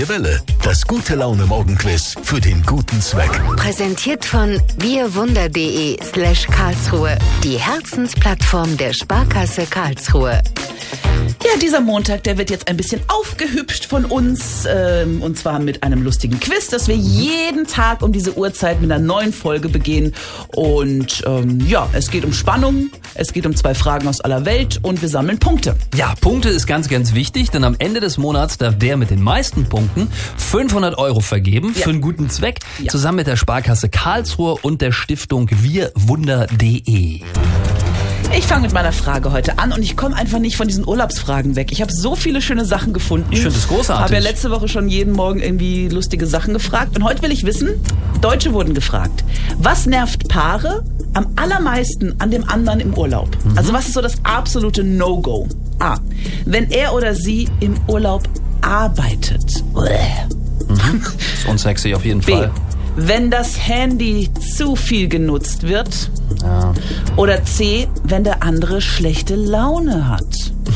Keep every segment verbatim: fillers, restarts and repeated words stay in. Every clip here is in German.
Freie Welle, das Gute-Laune-Morgen-Quiz für den guten Zweck. Präsentiert von wirwunder.de slash Karlsruhe, die Herzensplattform der Sparkasse Karlsruhe. Ja, dieser Montag, der wird jetzt ein bisschen aufgehübscht von uns, ähm, und zwar mit einem lustigen Quiz, das wir jeden Tag um diese Uhrzeit mit einer neuen Folge begehen. Und ähm, ja, es geht um Spannung, es geht um zwei Fragen aus aller Welt und wir sammeln Punkte. Ja, Punkte ist ganz, ganz wichtig, denn am Ende des Monats darf der mit den meisten Punkten fünfhundert Euro vergeben Ja. für einen guten Zweck, Ja. zusammen mit der Sparkasse Karlsruhe und der Stiftung wirwunder.de. Ich fange mit meiner Frage heute an und ich komme einfach nicht von diesen Urlaubsfragen weg. Ich habe so viele schöne Sachen gefunden. Ich finde es großartig. Habe ja letzte Woche schon jeden Morgen irgendwie lustige Sachen gefragt. Und heute will ich wissen, Deutsche wurden gefragt, was nervt Paare am allermeisten an dem anderen im Urlaub? Mhm. Also was ist so das absolute No-Go? A. Wenn er oder sie im Urlaub arbeitet. Mhm. Ist unsexy auf jeden B. Fall. Wenn das Handy zu viel genutzt wird. Ja. Oder C. Wenn der andere schlechte Laune hat.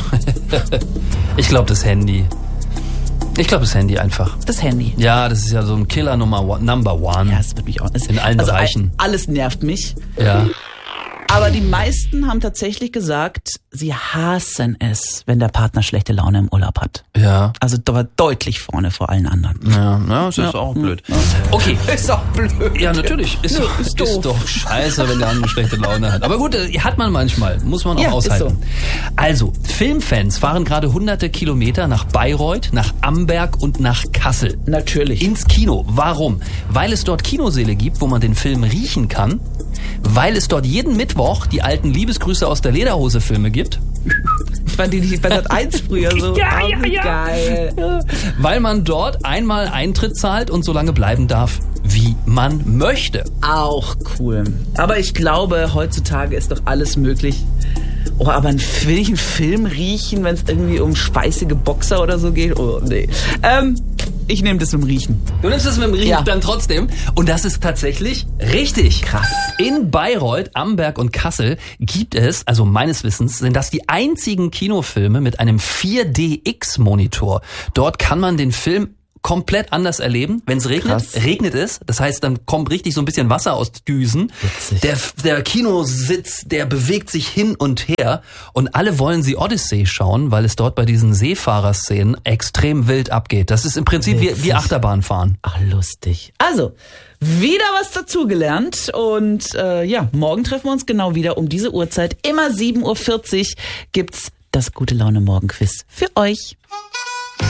Ich glaube das Handy. Ich glaube das Handy einfach. Das Handy. Ja, das ist ja so ein Killer Nummer one, Number One. Ja, das wird mich auch. Das, In allen also Bereichen. Alles nervt mich. Ja. Aber die meisten haben tatsächlich gesagt, sie hassen es, wenn der Partner schlechte Laune im Urlaub hat. Ja. Also de- deutlich vorne vor allen anderen. Ja, ja, das ist Ja. auch blöd. Okay. Ist doch blöd. Ja, natürlich. Ist, Ja, doch, ist ist, doof. doch scheiße, wenn der andere schlechte Laune hat. Aber gut, äh, hat man manchmal. Muss man auch Ja, ist aushalten. Also, Filmfans fahren gerade hunderte Kilometer nach Bayreuth, nach Amberg und nach Kassel. Natürlich. Ins Kino. Warum? Weil es dort Kinosäle gibt, wo man den Film riechen kann. Weil es dort jeden Mittwoch die alten Liebesgrüße aus der Lederhose-Filme gibt. Ich fand die nicht bei Sat eins früher so. Ja, oh, ja, wie ja. geil. Ja. Weil man dort einmal Eintritt zahlt und so lange bleiben darf, wie man möchte. Auch cool. Aber ich glaube, heutzutage ist doch alles möglich. Oh, aber ein, will ich einen Film riechen, wenn es irgendwie um speisige Boxer oder so geht? Oh, nee. Ähm, ich nehme das mit dem Riechen. Du nimmst es mit dem Riech Ja. dann trotzdem. Und das ist tatsächlich richtig. Krass. In Bayreuth, Amberg und Kassel gibt es, also meines Wissens, sind das die einzigen Kinofilme mit einem vier D X Monitor. Dort kann man den Film komplett anders erleben. Wenn es regnet, Krass. regnet es. Das heißt, dann kommt richtig so ein bisschen Wasser aus Düsen. Witzig. Der, der Kinositz, der bewegt sich hin und her. Und alle wollen sie Odyssey schauen, weil es dort bei diesen Seefahrerszenen extrem wild abgeht. Das ist im Prinzip wie, Witzig. wie Achterbahn fahren. Ach, lustig. Also, wieder was dazugelernt. Und äh, ja, morgen treffen wir uns genau wieder um diese Uhrzeit. Immer sieben Uhr vierzig gibt's das Gute-Laune-Morgen-Quiz für euch.